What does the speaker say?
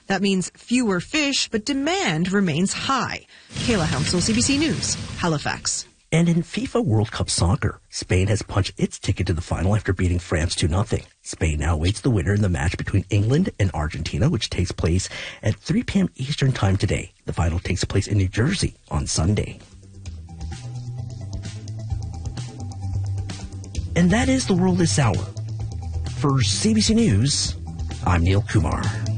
That means fewer fish, but demand remains high. Kayla Hounsell, CBC News, Halifax. And in FIFA World Cup soccer, Spain has punched its ticket to the final after beating France 2-0. Spain now awaits the winner in the match between England and Argentina, which takes place at 3 p.m. Eastern Time today. The final takes place in New Jersey on Sunday. And that is the world this hour. For CBC News, I'm Neil Kumar.